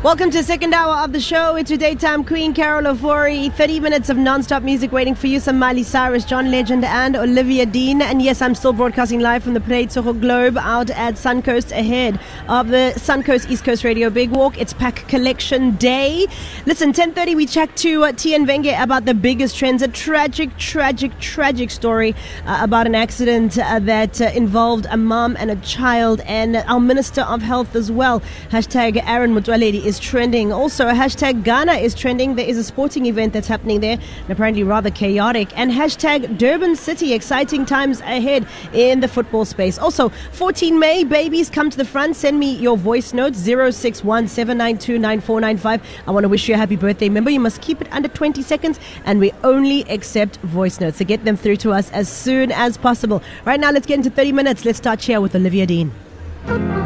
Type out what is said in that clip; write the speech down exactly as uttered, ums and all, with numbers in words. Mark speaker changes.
Speaker 1: Welcome to the second hour of the show. It's your daytime queen, Carol Ofori. thirty minutes of non-stop music waiting for you. Some Miley Cyrus, John Legend, and Olivia Dean. And yes, I'm still broadcasting live from the Pletsogo Globe out at Suncoast ahead of the Suncoast East Coast Radio Big Walk. It's Pack Collection Day. Listen, ten thirty we chat to uh, Tian Venge about the biggest trends. A tragic, tragic, tragic story uh, about an accident uh, that uh, involved a mom and a child. And our Minister of Health as well. Hashtag Aaron Motsoaledi is trending. Also, hashtag Ghana is trending. There is a sporting event that's happening there, and apparently rather chaotic. And hashtag Durban City, exciting times ahead in the football space. Also, fourteen May, babies come to the front. Send me your voice notes, zero six one seven nine two nine four nine five. I want to wish you a happy birthday. Remember, you must keep it under twenty seconds, and we only accept voice notes. So get them through to us as soon as possible. Right now, let's get into thirty minutes. Let's start here with Olivia Dean.